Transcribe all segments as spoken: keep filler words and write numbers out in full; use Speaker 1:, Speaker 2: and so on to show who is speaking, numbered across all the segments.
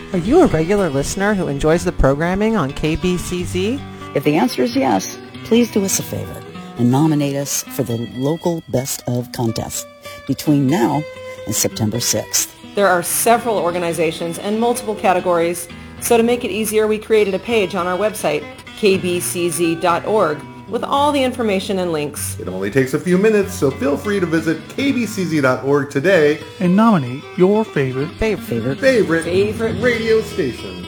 Speaker 1: Are you a regular listener who enjoys the programming on K B C Z?
Speaker 2: If the answer is yes, please do us a favor and nominate us for the local Best of contest between now and September sixth.
Speaker 3: There are several organizations and multiple categories, so to make it easier, we created a page on our website, k b c z dot org, with all the information and links.
Speaker 4: It only takes a few minutes, so feel free to visit k b c z dot org today
Speaker 5: and nominate your favorite
Speaker 2: favorite
Speaker 4: favorite,
Speaker 3: favorite
Speaker 4: radio station.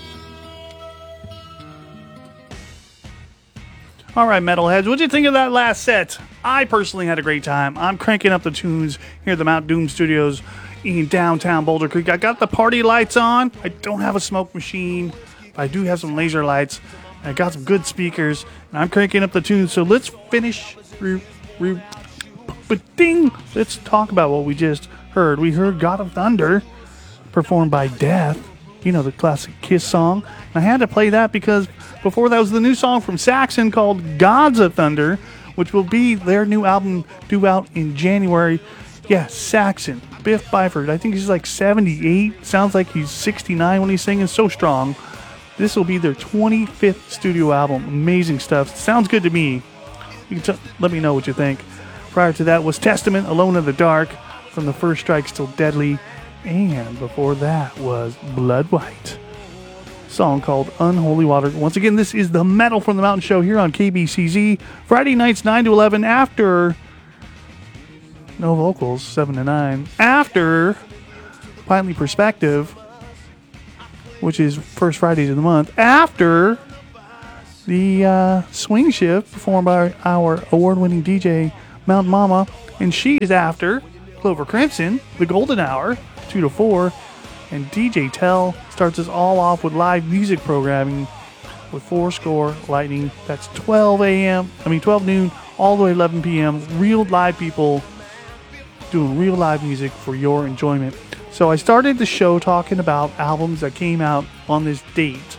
Speaker 5: All right, metalheads, what'd you think of that last set? I personally had a great time. I'm cranking up the tunes here at the Mount Doom Studios in downtown Boulder Creek. I got the party lights on. I don't have a smoke machine, but I do have some laser lights. I got some good speakers, and I'm cranking up the tunes. So let's finish. Re, re, but ding! Let's talk about what we just heard. We heard God of Thunder, performed by Death. You know, the classic Kiss song. And I had to play that because before that was the new song from Saxon called Gods of Thunder, which will be their new album due out in January. Yeah, Saxon. Biff Byford. I think he's like seventy-eight. Sounds like he's sixty-nine when he's singing. So strong. This will be their twenty-fifth studio album. Amazing stuff. Sounds good to me. You can t- let me know what you think. Prior to that was Testament, Alone in the Dark, From the First Strike Still Deadly. And before that was Blood White. Song called Unholy Water. Once again, this is the Metal from the Mountain Show here on K B C Z. Friday nights nine to eleven after... No vocals, seven to nine. After Finally Perspective, which is first Fridays of the month, after the uh, Swing Shift performed by our award-winning D J, Mountain Mama, and she is after Clover Crimson, the Golden Hour, two to four, and D J Tell starts us all off with live music programming with Four Score Lightning. That's twelve a.m., I mean twelve noon, all the way to eleven p.m., real live people doing real live music for your enjoyment. So I started the show talking about albums that came out on this date.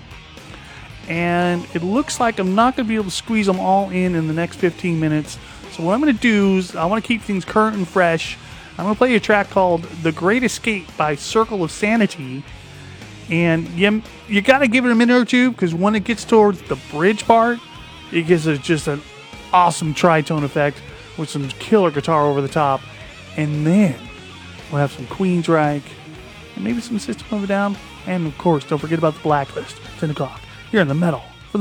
Speaker 5: And it looks like I'm not going to be able to squeeze them all in in the next fifteen minutes. So what I'm going to do is I want to keep things current and fresh. I'm going to play a track called The Great Escape by Circle of Sanity. And you, you got to give it a minute or two because when it gets towards the bridge part, it gives us just an awesome tritone effect with some killer guitar over the top. And then we'll have some Queensryche, and maybe some System of a Down, and of course, don't forget about the Blacklist, ten o'clock, here in the Metal